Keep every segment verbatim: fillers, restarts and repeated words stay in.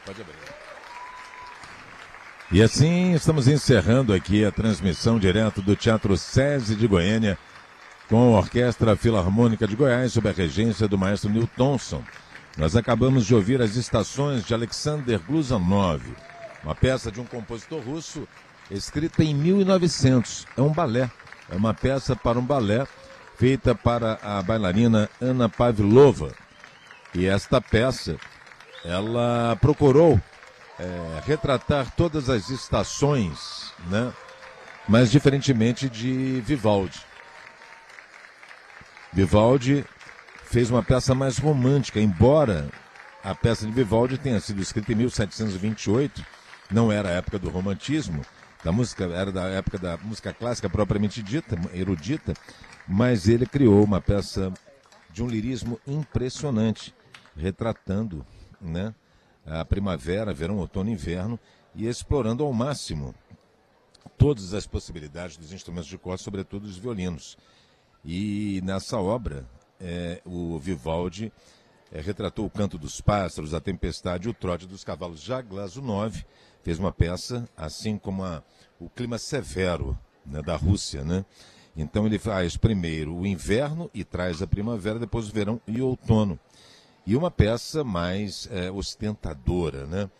Pode abrir. E assim estamos encerrando aqui a transmissão direto do Teatro SESI de Goiânia com a Orquestra Filarmônica de Goiás sob a regência do maestro Nil Thompson. Nós acabamos de ouvir as Estações de Alexander Gluzanov, uma peça de um compositor russo escrita em mil e novecentos. É um balé, é uma peça para um balé feita para a bailarina Anna Pavlova. E esta peça, ela procurou é, retratar todas as estações, né? Mas diferentemente de Vivaldi. Vivaldi fez uma peça mais romântica, embora a peça de Vivaldi tenha sido escrita em mil setecentos e vinte e oito, não era a época do romantismo, da música, era da época da música clássica propriamente dita, erudita, mas ele criou uma peça de um lirismo impressionante, retratando, né, a primavera, verão, outono e inverno, e explorando ao máximo todas as possibilidades dos instrumentos de corda, sobretudo os violinos. E nessa obra, é, o Vivaldi é, retratou o canto dos pássaros, a tempestade e o trote dos cavalos. Já Glazunov fez uma peça, assim como a, o clima severo, né, da Rússia, né? Então ele faz primeiro o inverno e traz a primavera, depois o verão e o outono. E uma peça mais é, ostentadora, né?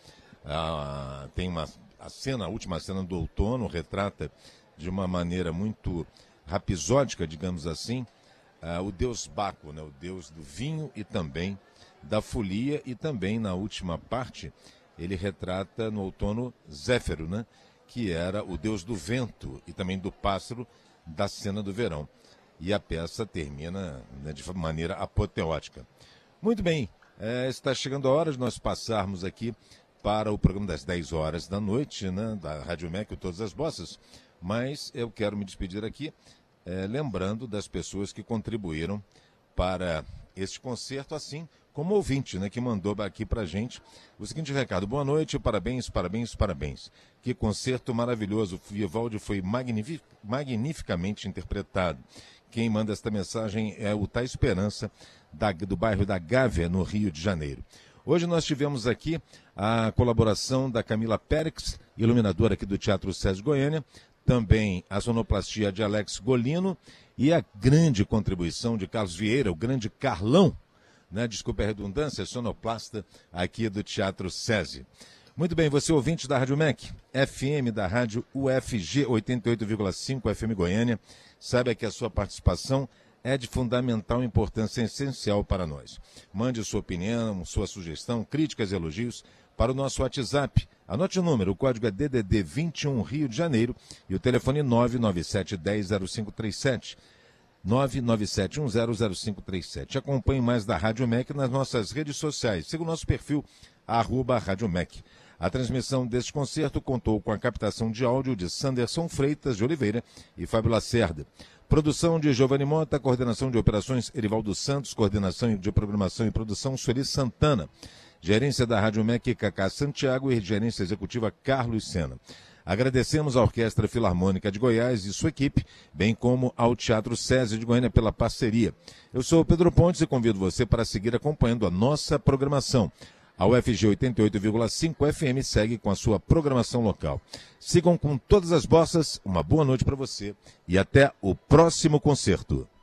Ah, tem uma a cena, a última cena do outono retrata de uma maneira muito rapisódica, digamos assim, ah, o deus Baco, né? O deus do vinho e também da folia, e também na última parte ele retrata no outono Zéfiro, né? Que era o deus do vento e também do pássaro da cena do verão. E a peça termina, né, de maneira apoteótica. Muito bem, é, está chegando a hora de nós passarmos aqui para o programa das dez horas da noite, né, da Rádio M E C, Todas as Bossas, mas eu quero me despedir aqui, é, lembrando das pessoas que contribuíram para este concerto, assim como o ouvinte, né, que mandou aqui para a gente o seguinte recado: boa noite, parabéns, parabéns, parabéns. Que concerto maravilhoso, o Vivaldi foi magnific, magnificamente interpretado. Quem manda esta mensagem é o Tá Esperança, da, do bairro da Gávea, no Rio de Janeiro. Hoje nós tivemos aqui a colaboração da Camila Pérez, iluminadora aqui do Teatro SESI Goiânia, também a sonoplastia de Alex Golino e a grande contribuição de Carlos Vieira, o grande Carlão, né, desculpa a redundância, sonoplasta aqui do Teatro SESI. Muito bem, você ouvinte da Rádio M E C, F M da Rádio U F G oitenta e oito vírgula cinco F M Goiânia, saiba que a sua participação é de fundamental importância, essencial para nós. Mande sua opinião, sua sugestão, críticas e elogios para o nosso WhatsApp. Anote o número, o código é D D D vinte e um Rio de Janeiro e o telefone nove nove sete um zero zero cinco três sete. nove nove sete um zero zero cinco três sete. Acompanhe mais da Rádio M E C nas nossas redes sociais. Siga o nosso perfil, arroba Rádio M E C. A transmissão deste concerto contou com a captação de áudio de Sanderson Freitas de Oliveira e Fábio Lacerda. Produção de Giovanni Mota, coordenação de operações Erivaldo Santos, coordenação de programação e produção Sueli Santana. Gerência da Rádio M E C, Cacá Santiago, e gerência executiva Carlos Sena. Agradecemos à Orquestra Filarmônica de Goiás e sua equipe, bem como ao Teatro SESI de Goiânia pela parceria. Eu sou o Pedro Pontes e convido você para seguir acompanhando a nossa programação. A U F G oitenta e oito vírgula cinco F M segue com a sua programação local. Sigam com todas as bossas, uma boa noite para você e até o próximo concerto.